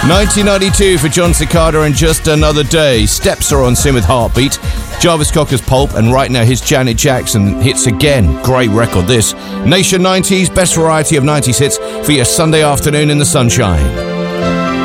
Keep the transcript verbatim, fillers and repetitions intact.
nineteen ninety-two for John Cicada and Just Another Day. Steps are on soon with Heartbeat. Jarvis Cocker's Pulp, and right now his Janet Jackson hits again. Great record this. Nation nineties, best variety of nineties hits for your Sunday afternoon in the sunshine.